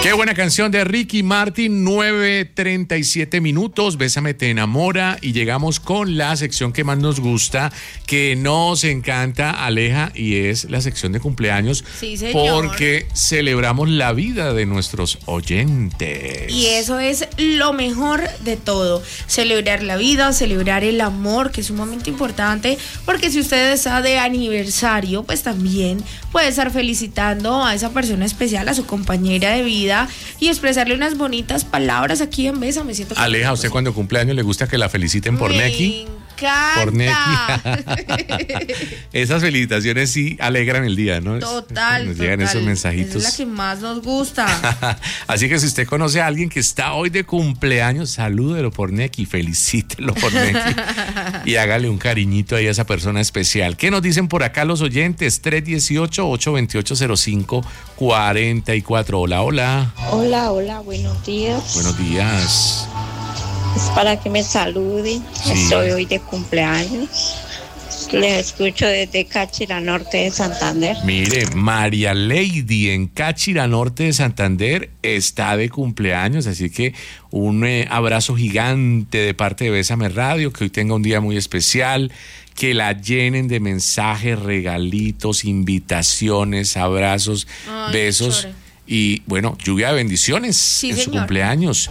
Qué buena canción de Ricky Martin, 9:37 minutos, Bésame te enamora, y llegamos con la sección que más nos gusta, que nos encanta, Aleja, y es la sección de cumpleaños. Sí, señor. Porque celebramos la vida de nuestros oyentes. Y eso es lo mejor de todo, celebrar la vida, celebrar el amor, que es sumamente importante, porque si usted está de aniversario, pues también puede estar felicitando a esa persona especial, a su compañera de vida, y expresarle unas bonitas palabras aquí en Bésame. Siento que Aleja, ¿a usted cuando cumpleaños le gusta que la feliciten por Neki? Por Neki. Esas felicitaciones sí alegran el día, ¿no? Total. Nos llegan esos mensajitos. Esa es la que más nos gusta. Así que si usted conoce a alguien que está hoy de cumpleaños, salúdelo por Neki, felicítelo por Neki y hágale un cariñito ahí a esa persona especial. ¿Qué nos dicen por acá los oyentes? 318-828-0544. Hola, hola. Hola, buenos días. Buenos días. Es para que me saluden. Sí. Estoy hoy de cumpleaños. Les escucho desde Cáchira, norte de Santander. Mire, María Lady en Cáchira, norte de Santander, está de cumpleaños, así que un abrazo gigante de parte de Bésame Radio, que hoy tenga un día muy especial, que la llenen de mensajes, regalitos, invitaciones, abrazos, besos. Chore. Y bueno, lluvia de bendiciones Sí, en su señor. cumpleaños.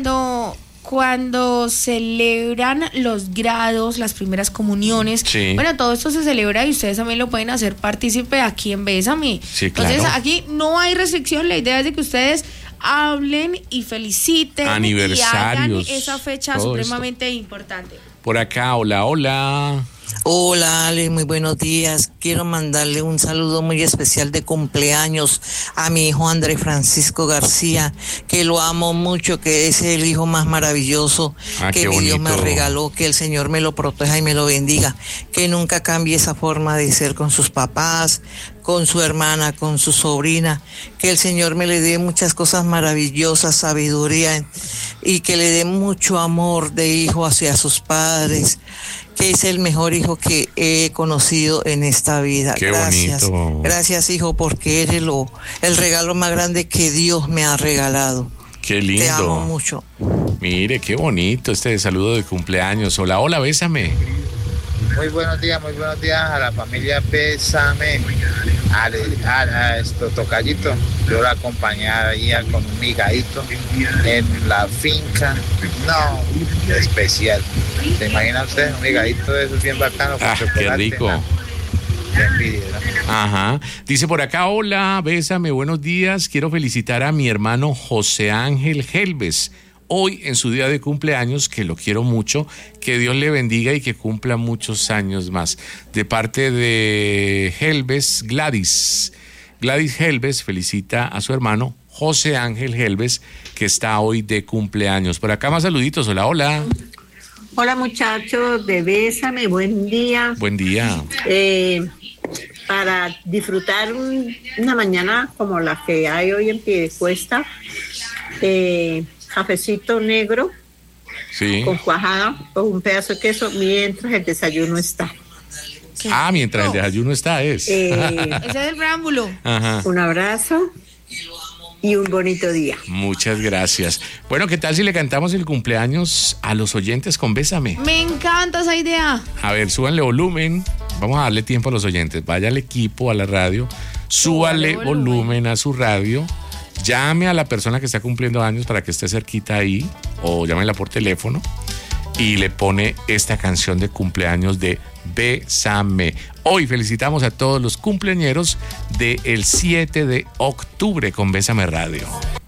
Cuando celebran los grados, las primeras comuniones, Sí. bueno, todo esto se celebra y ustedes también lo pueden hacer partícipe aquí en Bésame. Sí, claro. Entonces, aquí no hay restricción, la idea es de que ustedes hablen y feliciten Aniversarios, y hagan esa fecha todo supremamente importante. Por acá, hola, hola. Hola Ale, muy buenos días. Quiero mandarle un saludo muy especial de cumpleaños a mi hijo Andrés Francisco García, que lo amo mucho, que es el hijo más maravilloso que mi Dios me regaló, que el Señor me lo proteja y me lo bendiga, que nunca cambie esa forma de ser con sus papás, con su hermana, con su sobrina, que el Señor me le dé muchas cosas maravillosas, sabiduría, y que le dé mucho amor de hijo hacia sus padres, que es el mejor hijo que he conocido en esta vida. Qué Gracias. bonito. Gracias, hijo, porque eres el regalo más grande que Dios me ha regalado. Qué lindo. Te amo mucho. Mire, qué bonito este saludo de cumpleaños. Hola, hola, Bésame. Muy buenos días a la familia Bésame, a Tocayito. Yo la acompañé ahí con un migadito en la finca. No, especial. ¿Se imagina usted un migadito de esos bien bacano? Con Qué chocolate, rico. ¿no? Qué envidia, ¿no? Ajá. Dice por acá, hola, Bésame, buenos días. Quiero felicitar a mi hermano José Ángel Helves, hoy en su día de cumpleaños, que lo quiero mucho, que Dios le bendiga y que cumpla muchos años más. De parte de Helves, Gladys Helves felicita a su hermano José Ángel Helves, que está hoy de cumpleaños. Por acá más saluditos, hola, hola. Hola muchachos de Bésame, buen día. Buen día. Para disfrutar una mañana como la que hay hoy en Piedecuesta, cafecito negro, Sí. con cuajada o un pedazo de queso mientras el desayuno está. Mientras el desayuno está, Ese es el preámbulo. Ajá. Un abrazo y un bonito día. Muchas gracias. Bueno, ¿qué tal si le cantamos el cumpleaños a los oyentes con Bésame? Me encanta esa idea. A ver, súbanle volumen. Vamos a darle tiempo a los oyentes. Vaya al equipo, a la radio. Súbale volumen a su radio. Llame a la persona que está cumpliendo años para que esté cerquita ahí. O llámela por teléfono. Y le pone esta canción de cumpleaños de Bésame. Hoy felicitamos a todos los cumpleañeros del 7 de octubre con Bésame Radio.